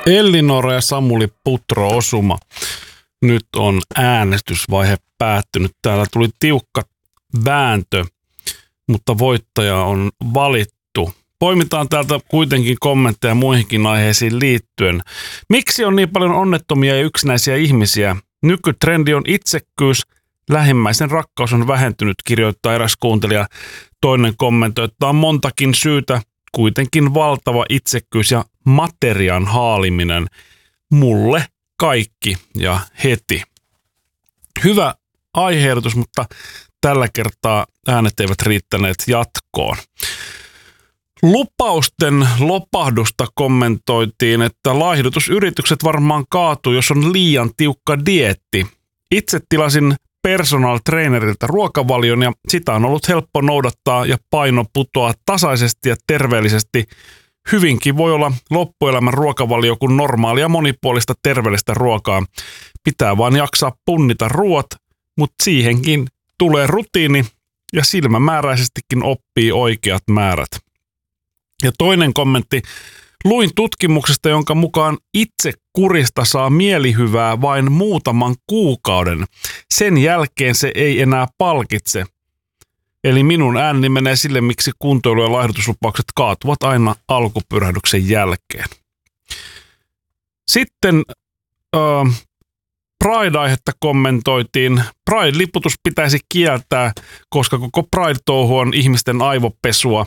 Ellinora ja Samuli Putro-osuma. Nyt on äänestysvaihe päättynyt. Täällä tuli tiukka vääntö, mutta voittaja on valittu. Poimitaan täältä kuitenkin kommentteja muihinkin aiheisiin liittyen. Miksi on niin paljon onnettomia ja yksinäisiä ihmisiä? Nykytrendi on itsekkyys. Lähimmäisen rakkaus on vähentynyt, kirjoittaa eräs kuuntelija. Toinen kommentoi, että on montakin syytä. Kuitenkin valtava itsekkyys ja materian haaliminen. Mulle kaikki ja heti. Hyvä aiheehdotus, mutta tällä kertaa äänet eivät riittäneet jatkoon. Lupausten lopahdusta kommentoitiin, että laihdutusyritykset varmaan kaatuu, jos on liian tiukka dieetti. Itse tilasin personal trainerilta ruokavalion ja sitä on ollut helppo noudattaa ja paino putoaa tasaisesti ja terveellisesti. Hyvinkin voi olla loppuelämän ruokavalio kuin normaalia monipuolista terveellistä ruokaa. Pitää vaan jaksaa punnita ruoat, mutta siihenkin tulee rutiini ja silmämääräisestikin oppii oikeat määrät. Ja toinen kommentti. Luin tutkimuksesta, jonka mukaan itse kurista saa mielihyvää vain muutaman kuukauden. Sen jälkeen se ei enää palkitse. Eli minun ääneni menee sille, miksi kuntoilu- ja laihdutuslupaukset kaatuvat aina alkupyrähdyksen jälkeen. Sitten Pride-aihetta kommentoitiin. Pride-liputus pitäisi kieltää, koska koko Pride-touhu on ihmisten aivopesua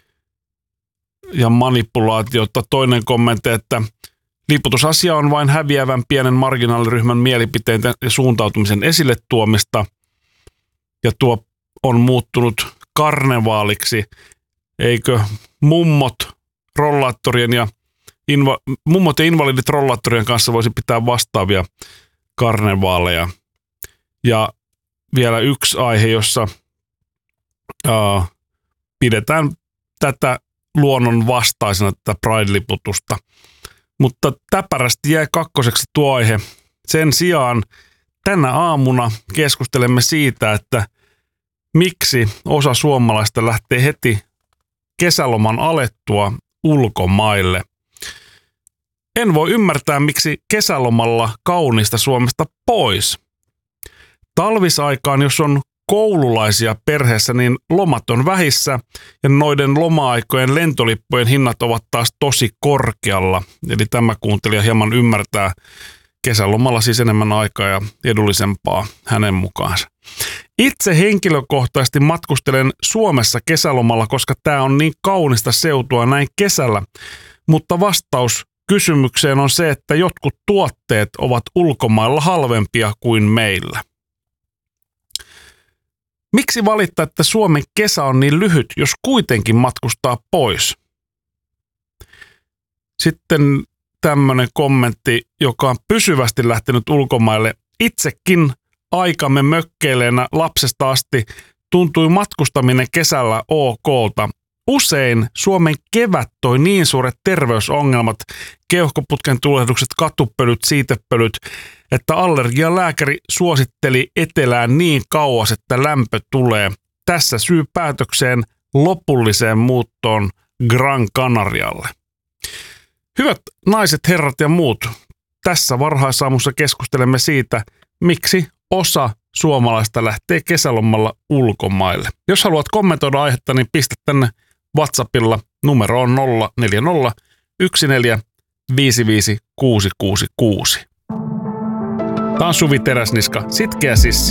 ja manipulaatiota. Toinen kommentti, että liputusasia on vain häviävän pienen marginaaliryhmän mielipiteen ja suuntautumisen esille tuomista. Ja tuo on muuttunut karnevaaliksi. Eikö mummot ja invalidit rollaattorien kanssa voisi pitää vastaavia karnevaaleja. Ja vielä yksi aihe, jossa pidetään tätä luonnon vastaisena tätä Pride-liputusta. Mutta täpärästi jäi kakkoseksi tuo aihe. Sen sijaan tänä aamuna keskustelemme siitä, että miksi osa suomalaista lähtee heti kesäloman alettua ulkomaille. En voi ymmärtää, miksi kesälomalla kauniista Suomesta pois. Talvisaikaan, jos on koululaisia perheessä, niin lomat on vähissä ja noiden loma-aikojen lentolippujen hinnat ovat taas tosi korkealla. Eli tämä kuuntelija hieman ymmärtää kesälomalla siis enemmän aikaa ja edullisempaa hänen mukaansa. Itse henkilökohtaisesti matkustelen Suomessa kesälomalla, koska tämä on niin kaunista seutua näin kesällä, mutta vastaus kysymykseen on se, että jotkut tuotteet ovat ulkomailla halvempia kuin meillä. Miksi valittaa, että Suomen kesä on niin lyhyt, jos kuitenkin matkustaa pois? Sitten tämmöinen kommentti, joka on pysyvästi lähtenyt ulkomaille. Itsekin aikamme mökkeileenä lapsesta asti tuntui matkustaminen kesällä okolta. Usein Suomen kevät toi niin suuret terveysongelmat, keuhkoputken tulehdukset, katupölyt, siitepölyt, että allergialääkäri suositteli etelään niin kauas, että lämpö tulee. Tässä syy päätökseen lopulliseen muuttoon Gran Canarialle. Hyvät naiset, herrat ja muut, tässä varhaisaamussa keskustelemme siitä, miksi osa suomalaista lähtee kesälomalla ulkomaille. Jos haluat kommentoida aihetta, niin pistä tänne WhatsAppilla. Numero on 040 14 55 666. Tämä on Suvi Teräsniska, Sitkeä sissi.